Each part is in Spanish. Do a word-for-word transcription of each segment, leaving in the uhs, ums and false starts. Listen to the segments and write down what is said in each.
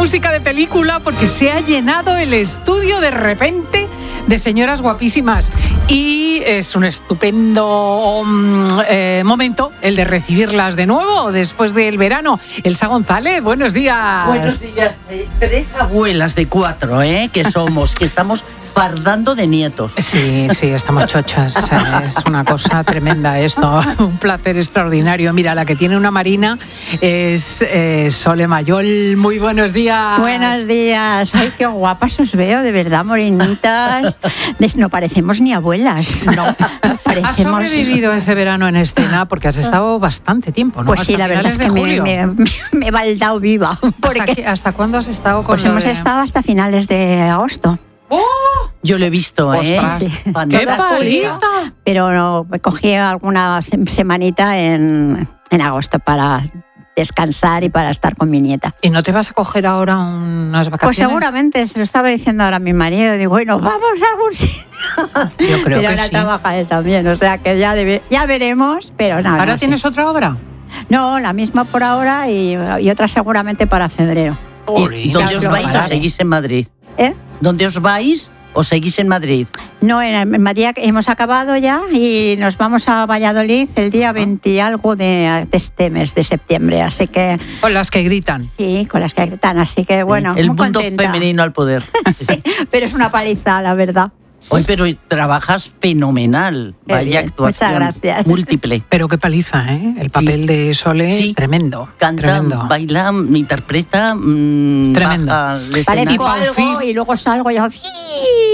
música de película porque se ha llenado el estudio de repente de señoras guapísimas y es un estupendo um, eh, momento el de recibirlas de nuevo después del verano. Elsa González, buenos días. Buenos días. Tres abuelas de cuatro, ¿eh? Que somos, que estamos fardando de nietos. Sí, sí, estamos chochas. Es una cosa tremenda esto. Un placer extraordinario. Mira, la que tiene una marina es eh, Sole Mayol. Muy buenos días. Buenos días. Ay, qué guapas os veo, de verdad, morenitas. No parecemos ni abuelas. No. Parecemos... Has sobrevivido ese verano en escena porque has estado bastante tiempo, ¿no? Pues sí, hasta la verdad es que me, me, me, me he baldado viva. Porque... ¿Hasta, qué, ¿Hasta cuándo has estado con Pues hemos de... estado hasta finales de agosto. ¡Oh! Yo lo he visto, ¿eh? Sí. ¡Qué paliza! Pero no, cogí alguna semanita en, en agosto para descansar y para estar con mi nieta. ¿Y no te vas a coger ahora unas vacaciones? Pues seguramente, se lo estaba diciendo ahora a mi marido. Digo, bueno, vamos a algún sitio. Yo creo pero que ahora sí. trabaja él también, o sea que ya, debe, ya veremos, pero nada. ¿Ahora no tienes sé. otra obra? No, la misma por ahora y, y otra seguramente para febrero. ¿Y dónde os vais o seguís en Madrid? ¿Eh? ¿Dónde os vais o seguís en Madrid? No, en Madrid hemos acabado ya y nos vamos a Valladolid el día veinte algo de, de este mes, de septiembre, así que... Con las que gritan. Sí, con las que gritan, así que bueno, El muy mundo contenta. femenino al poder. Sí, pero es una paliza, la verdad. Hoy, pero trabajas fenomenal. Qué Vaya bien, actuación. muchas gracias. Múltiple. Pero qué paliza, ¿eh? El papel Sí. de Sole, Sí. tremendo. Canta, tremendo. baila, interpreta, mmm, Tremendo. baja al escenario. Parezco Paul algo Feig. y luego salgo y yo...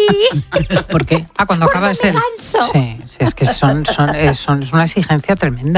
¿Por qué? Ah, cuando acaba Cuando es me el... canso. Sí, sí, es que son, son, es, son, es una exigencia tremenda.